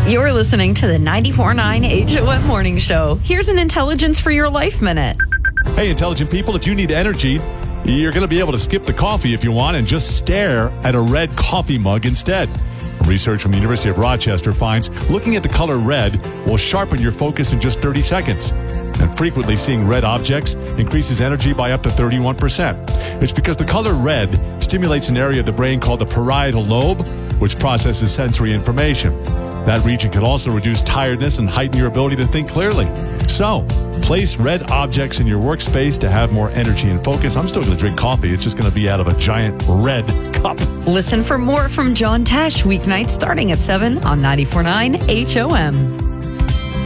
You're listening to the 94.9 HOM Morning Show. Here's an Intelligence for Your Life Minute. Hey, intelligent people, if you need energy, you're going to be able to skip the coffee if you want and just stare at a red coffee mug instead. Research from the University of Rochester finds looking at the color red will sharpen your focus in just 30 seconds. And frequently seeing red objects increases energy by up to 31%. It's because the color red stimulates an area of the brain called the parietal lobe, which processes sensory information. That region can also reduce tiredness and heighten your ability to think clearly. So, place red objects in your workspace to have more energy and focus. I'm still going to drink coffee. It's just going to be out of a giant red cup. Listen for more from John Tesh weeknights starting at 7 on 94.9 HOM.